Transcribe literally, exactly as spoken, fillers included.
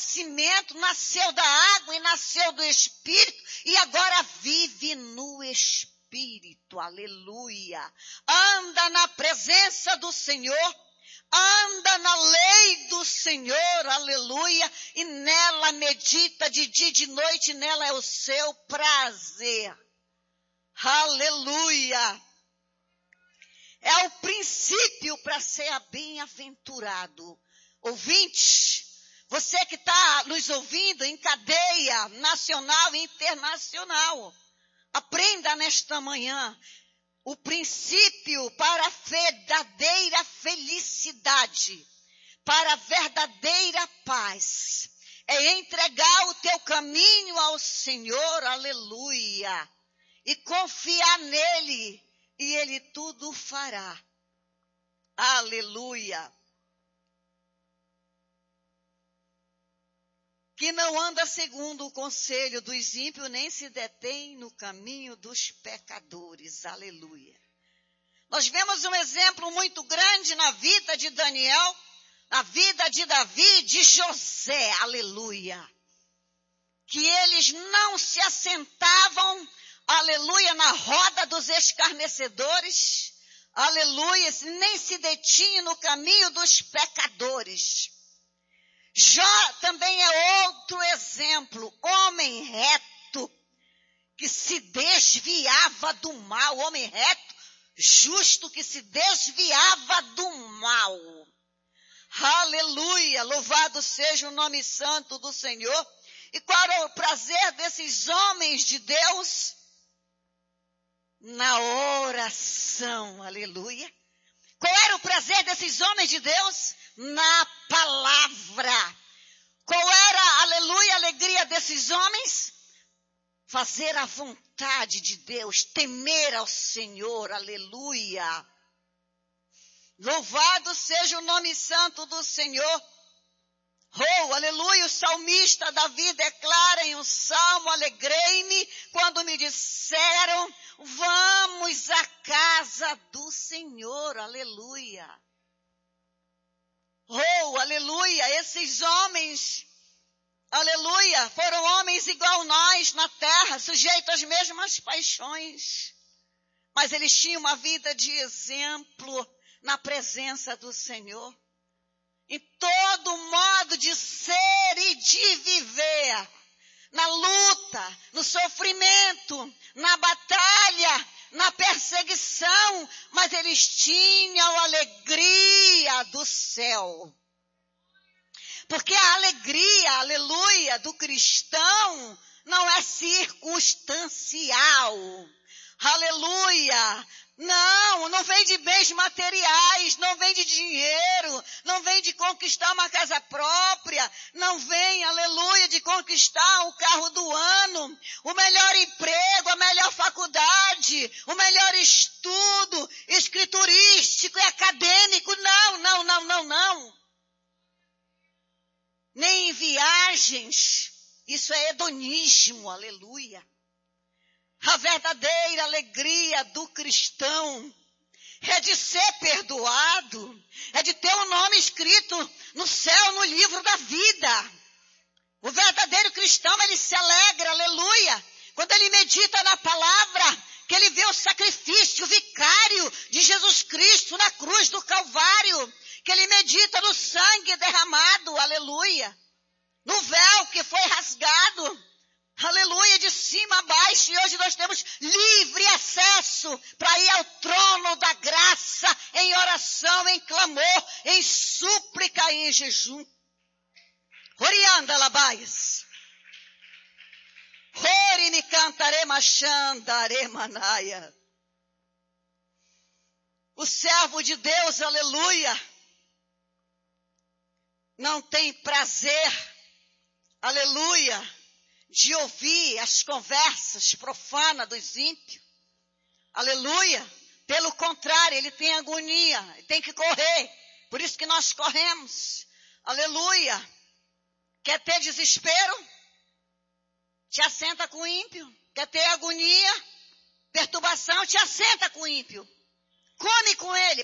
nascimento, nasceu da água e nasceu do Espírito, e agora vive no Espírito, aleluia. Anda na presença do Senhor, anda na lei do Senhor, aleluia, e nela medita de dia e de noite, nela é o seu prazer, aleluia. É o princípio para ser bem-aventurado. Ouvintes, você que está nos ouvindo em cadeia nacional e internacional, aprenda nesta manhã o princípio para a verdadeira felicidade, para a verdadeira paz. É entregar o teu caminho ao Senhor, aleluia, e confiar nele, e ele tudo fará, aleluia. Que não anda segundo o conselho dos ímpios, nem se detém no caminho dos pecadores, aleluia. Nós vemos um exemplo muito grande na vida de Daniel, na vida de Davi, de José, aleluia. Que eles não se assentavam, aleluia, na roda dos escarnecedores, aleluia, nem se detinham no caminho dos pecadores. Jó também é outro exemplo, homem reto, que se desviava do mal, homem reto, justo, que se desviava do mal. Aleluia, louvado seja o nome santo do Senhor. E qual era o prazer desses homens de Deus? Na oração, aleluia. Qual era o prazer desses homens de Deus? Na palavra. Qual era, aleluia, a alegria desses homens? Fazer a vontade de Deus, temer ao Senhor, aleluia. Louvado seja o nome santo do Senhor. Oh, aleluia, o salmista Davi declara em um salmo: alegrei-me quando me disseram, vamos à casa do Senhor, aleluia. Oh, aleluia, esses homens, aleluia, foram homens igual nós na terra, sujeitos às mesmas paixões. Mas eles tinham uma vida de exemplo na presença do Senhor. Em todo modo de ser e de viver, na luta, no sofrimento, na batalha, na perseguição, mas eles tinham a alegria do céu. Porque a alegria, aleluia, do cristão não é circunstancial. Aleluia. Não, não vem de bens materiais, não vem de dinheiro, não vem de conquistar uma casa própria, não vem, aleluia, de conquistar o carro do ano, o melhor emprego, a melhor faculdade, o melhor estudo escriturístico e acadêmico. Não, não, não, não, não. Nem em viagens. Isso é hedonismo, aleluia. A verdadeira alegria do cristão é de ser perdoado, é de ter um nome escrito no céu, no livro da vida. O verdadeiro cristão, ele se alegra, aleluia, quando ele medita na palavra, que ele vê o sacrifício vicário de Jesus Cristo na cruz do Calvário, que ele medita no sangue derramado, aleluia, no véu que foi rasgado, aleluia, de cima a baixo, e hoje nós temos livre acesso para ir ao trono da graça, em oração, em clamor, em súplica e em jejum. Orianda labaias. Ori me cantaré machandare manaia. O servo de Deus, aleluia, não tem prazer, aleluia, de ouvir as conversas profanas dos ímpios. Aleluia. Pelo contrário, ele tem agonia, ele tem que correr. Por isso que nós corremos. Aleluia. Quer ter desespero? Te assenta com o ímpio. Quer ter agonia, perturbação? Te assenta com o ímpio. Come com ele,